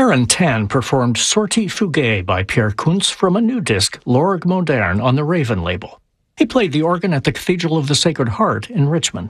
Aaron Tan performed Sortie Fugae by Pierre Kuntz from a new disc, L'Orgue Moderne, on the Raven label. He played the organ at the Cathedral of the Sacred Heart in Richmond.